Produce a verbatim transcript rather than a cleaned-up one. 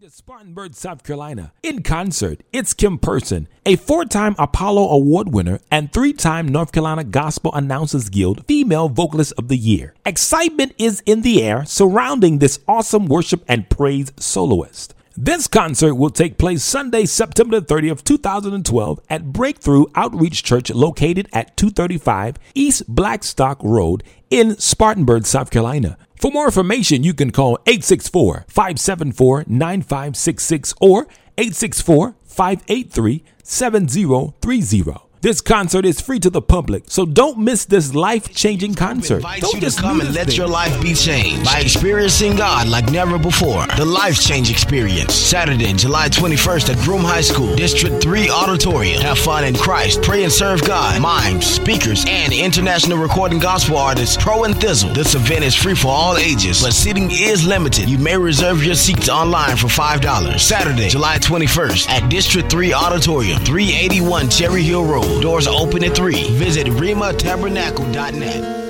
to Spartanburg, South Carolina. In concert, it's Kim Person, a four-time Apollo Award winner and three-time North Carolina Gospel Announcers Guild Female Vocalist of the Year. Excitement is in the air surrounding this awesome worship and praise soloist. This concert will take place Sunday, September thirtieth, two thousand twelve at Breakthrough Outreach Church located at two thirty-five East Blackstock Road in Spartanburg, South Carolina. For more information, you can call eight six four, five seven four, nine five six six or eight six four, five eight three, seven zero three zero. This concert is free to the public, so don't miss this life-changing concert. Invite Don't you to just come miss and let it. your life be changed by experiencing God like never before. The Life Change Experience, Saturday, July twenty-first at Broome High School, District three Auditorium. Have fun in Christ, pray and serve God. Mimes, speakers, and international recording gospel artists Pro and Thizzle. This event is free for all ages, but seating is limited. You may reserve your seats online for five dollars. Saturday, July twenty-first at District three Auditorium, three eighty-one Cherry Hill Road. Doors are open at three. Visit rema tabernacle dot net.